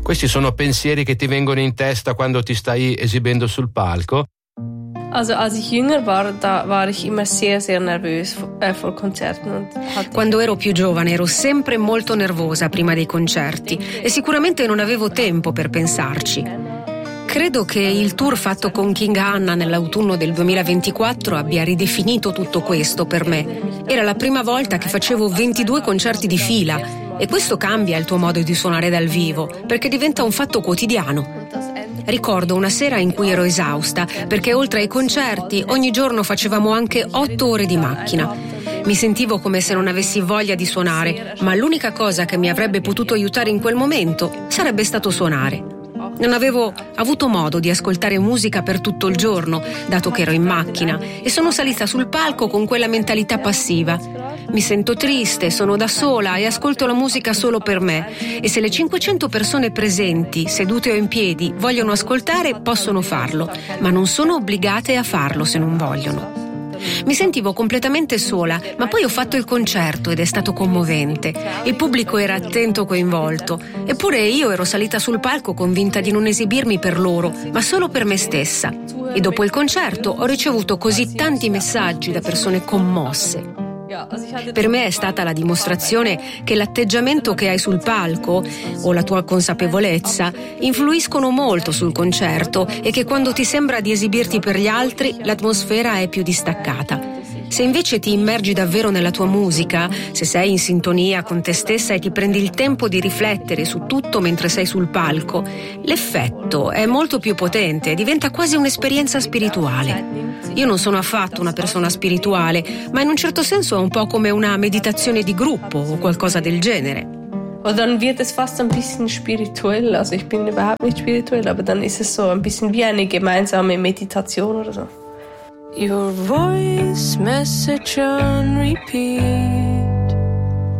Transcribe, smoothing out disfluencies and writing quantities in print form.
Questi sono pensieri che ti vengono in testa quando ti stai esibendo sul palco? Also als ich jünger war, da war ich immer sehr, sehr nervös vor Konzerten. Quando ero più giovane ero sempre molto nervosa prima dei concerti e sicuramente non avevo tempo per pensarci. Credo che il tour fatto con King Anna nell'autunno del 2024 abbia ridefinito tutto questo per me. Era la prima volta che facevo 22 concerti di fila e questo cambia il tuo modo di suonare dal vivo, perché diventa un fatto quotidiano. Ricordo una sera in cui ero esausta, perché oltre ai concerti ogni giorno facevamo anche 8 ore di macchina. Mi sentivo come se non avessi voglia di suonare, ma l'unica cosa che mi avrebbe potuto aiutare in quel momento sarebbe stato suonare. Non avevo avuto modo di ascoltare musica per tutto il giorno, dato che ero in macchina, e sono salita sul palco con quella mentalità passiva. Mi sento triste, sono da sola e ascolto la musica solo per me. E se le 500 persone presenti, sedute o in piedi, vogliono ascoltare, possono farlo, ma non sono obbligate a farlo se non vogliono. Mi sentivo completamente sola, ma poi ho fatto il concerto ed è stato commovente. Il pubblico era attento, coinvolto. Eppure io ero salita sul palco convinta di non esibirmi per loro, ma solo per me stessa. E dopo il concerto ho ricevuto così tanti messaggi da persone commosse. Per me è stata la dimostrazione che l'atteggiamento che hai sul palco o la tua consapevolezza influiscono molto sul concerto e che quando ti sembra di esibirti per gli altri l'atmosfera è più distaccata. Se invece ti immergi davvero nella tua musica, se sei in sintonia con te stessa e ti prendi il tempo di riflettere su tutto mentre sei sul palco, l'effetto è molto più potente, diventa quasi un'esperienza spirituale. Io non sono affatto una persona spirituale, ma in un certo senso è un po' come una meditazione di gruppo o qualcosa del genere. Und dann wird es fast ein bisschen spirituell. Also ich bin überhaupt nicht spirituell, aber dann ist es so ein bisschen wie eine gemeinsame Meditation oder so. Your voice message on repeat.